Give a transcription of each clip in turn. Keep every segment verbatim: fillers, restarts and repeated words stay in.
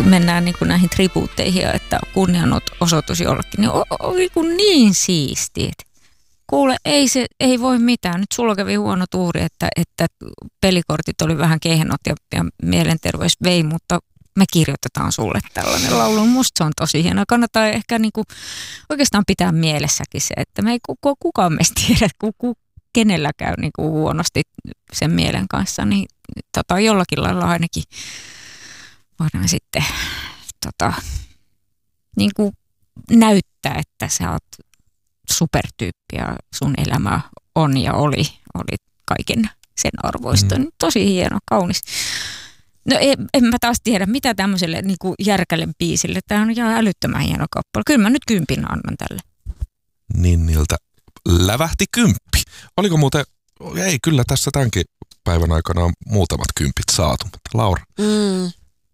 mennään niin kuin näihin tribuutteihin, että kunnianosoitus jollekin, niin oli kuin niin siistiä. Kuule, ei, se, ei voi mitään. Nyt sulla kävi huono tuuri, että, että pelikortit oli vähän kehnot ja, ja mielenterveys vei, mutta me kirjoitetaan sulle tällainen laulu. Musta se on tosi hienoa. Kannattaa ehkä niinku oikeastaan pitää mielessäkin se, että me ei kukaan meistä tiedä, kuku, kenellä käy niinku huonosti sen mielen kanssa, niin tota, jollakin lailla ainakin voidaan sitten tota, niinku näyttää, että sä oot supertyyppi ja sun elämä on ja oli, oli kaiken sen arvoista. Mm. Tosi hieno, kaunis. No en, en mä taas tiedä, mitä tämmöiselle niin kuin järkälle biisille. Tämä on ihan älyttömän hieno kappale. Kyllä mä nyt kympin annan tälle. Ninniltä lävähti kymppi. Oliko muuten, ei kyllä tässä tämänkin päivän aikana on muutamat kympit saatu, mutta Laura. Mm.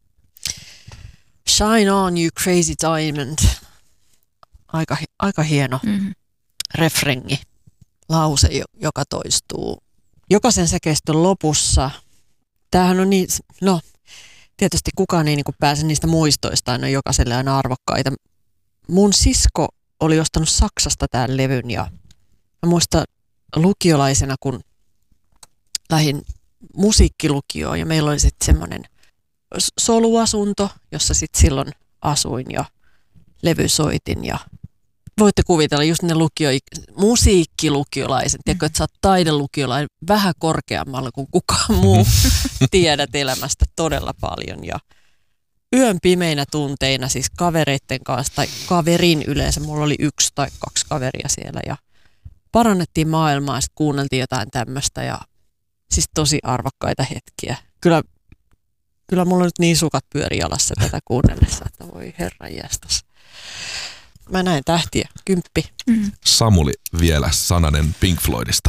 Shine on you crazy diamond. Aika, aika hieno mm-hmm. refrengi, lause, joka toistuu jokaisen säkeistön lopussa. Tämähän on niin, no tietysti kukaan ei niin kuin pääse niistä muistoista, ne on jokaiselle aina arvokkaita. Mun sisko oli ostanut Saksasta tämän levyn ja mä muistan lukiolaisena, kun lähdin musiikkilukioon ja meillä oli sitten semmoinen soluasunto, jossa sitten silloin asuin ja levy soitin ja voitte kuvitella just ne lukio, musiikkilukiolaiset, tiedätkö, että sä oot taidelukiolainen vähän korkeammalla kuin kukaan muu, tiedät elämästä todella paljon. Ja yön pimeinä tunteina siis kavereitten kanssa, tai kaverin yleensä, mulla oli yksi tai kaksi kaveria siellä, ja parannettiin maailmaa, sitten kuunneltiin jotain tämmöistä, ja siis tosi arvokkaita hetkiä. Kyllä, kyllä mulla nyt niin sukat pyöri jalassa tätä kuunnellessa, että voi herran jästäs. Mä näen tähtiä. Kymppi. Mm. Samuli vielä sananen Pink Floydista.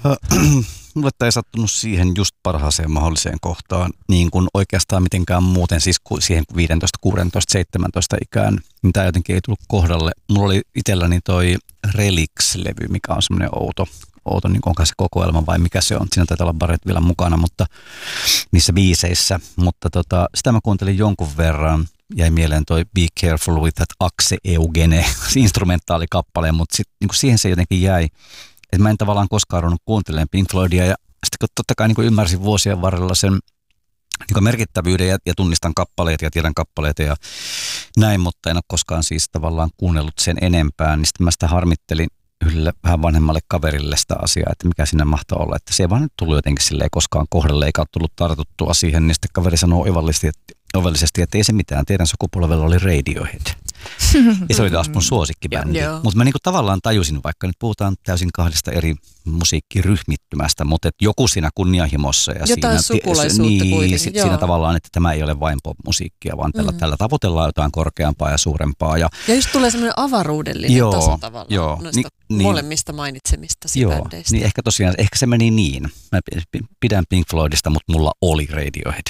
Mulle tämä ei sattunut siihen just parhaaseen mahdolliseen kohtaan, niin kuin oikeastaan mitenkään muuten, siis siihen viisitoista, kuusitoista, seitsemäntoista ikään, niin tämä jotenkin ei tullut kohdalle. Mulla oli itselläni toi Relix-levy, mikä on semmoinen outo, outo niin onko se kokoelma vai mikä se on. Siinä taitaa olla Barrett vielä mukana, mutta niissä biiseissä. Mutta tota, sitä mä kuuntelin jonkun verran. Jäi mieleen toi Be Careful with that Axe Eugene instrumentaalikappale, mutta sit, niin siihen se jotenkin jäi. Että mä en tavallaan koskaan ruvennut kuuntelemaan Pink Floydia ja sitten kun totta kai niin kuin ymmärsin vuosien varrella sen niin kuin merkittävyyden ja, ja tunnistan kappaleita ja tiedän kappaleita ja näin, mutta en ole koskaan siis tavallaan kuunnellut sen enempää, niin sitten mä sitä harmittelin yhdelle vähän vanhemmalle kaverille sitä asiaa, että mikä siinä mahtaa olla, että se ei vaan nyt tullut jotenkin silleen koskaan kohdalle eikä ole tullut tartuttua siihen, niin sitten kaveri sanoo ovallisesti, että ovallisesti, että ei se mitään. Teidän sukupolvella oli Radiohead. Ja se oli taas mun suosikkibändi. Mutta mä niinku tavallaan tajusin, vaikka nyt puhutaan täysin kahdesta eri musiikkiryhmittymästä, mutta joku siinä kunnianhimossa. Ja jotain siinä, sukulaisuutta niin, kuitenkin. Si- siinä tavallaan, että tämä ei ole vain pop-musiikkia, vaan tällä, mm. tällä tavoitellaan jotain korkeampaa ja suurempaa. Ja, ja just tulee semmoinen avaruudellinen joo, taso tavallaan joo, noista niin, molemmista mainitsemistasi joo, bändeistä. Niin ehkä tosiaan, ehkä se meni niin. Mä pidän Pink Floydista, mutta mulla oli Radiohead.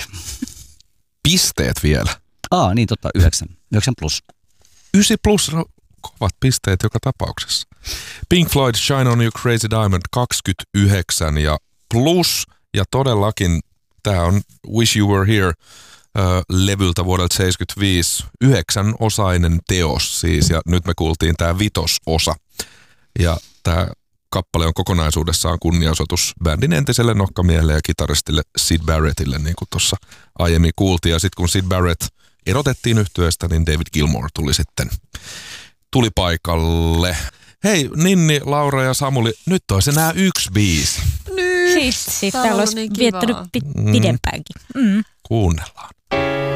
Pisteet vielä. Aa, niin totta, yhdeksän. Yhdeksän plus. Ysi plus, no, kovat pisteet joka tapauksessa. Pink Floyd, Shine on You Crazy Diamond, kaksikymmentäyhdeksän ja plus. Ja todellakin tämä on Wish You Were Here äh, levyltä vuodelta seitsemänkymmentäviisi. Yhdeksän-osainen teos siis, ja nyt me kuultiin tämä vitososa. Ja tämä kappale on kokonaisuudessaan kunniaosoitus bändin entiselle nokkamiehelle ja kitaristille Syd Barrettille, niin kuin tuossa aiemmin kuultiin. Ja sitten kun Syd Barrett erotettiin yhtyeestä, niin David Gilmour tuli sitten tuli paikalle. Hei, Ninni, Laura ja Samuli, nyt olisi enää yksi biisi. Nyt! Siis, täällä olisi niin viettänyt pi- pidempäänkin. Mm. Kuunnellaan.